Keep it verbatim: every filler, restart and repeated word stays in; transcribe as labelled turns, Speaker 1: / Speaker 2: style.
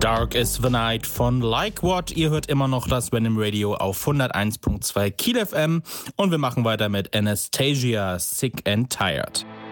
Speaker 1: Dark is the Night von Like What. Ihr hört immer noch das Random Radio auf hunderteins Komma zwei Kiel F M und wir machen weiter mit Anastasia, Sick and Tired.